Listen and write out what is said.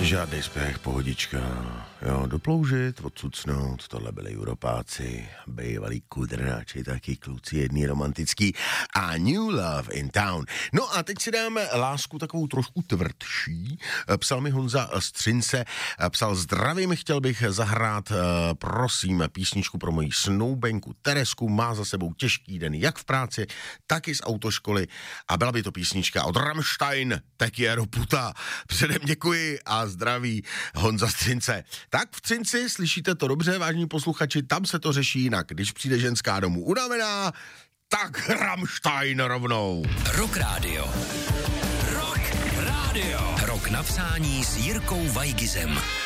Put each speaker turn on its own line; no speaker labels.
Žádný spěch, pohodička, jo, doploužit, odsucnout, tohle byli Europáci, bývalí kudrnáči, taky kluci jedný romantický a New Love in Town. No a teď si dáme lásku takovou trošku tvrdší, psal mi Honza z Třince, psal zdravím, chtěl bych zahrát, prosím, písničku pro moji snoubenku Teresku, má za sebou těžký den jak v práci, tak i z autoškoly a byla by to písnička od Rammstein, tak je roputa. Předem děkuji a zdraví Honza z Třince. Tak v Třinci, slyšíte to dobře, vážní posluchači, tam se to řeší jinak. Když přijde ženská domů unavená, tak Rammstein rovnou.
Rock Radio. Rock Radio. Rock na přání s Jirkou Vajgizem.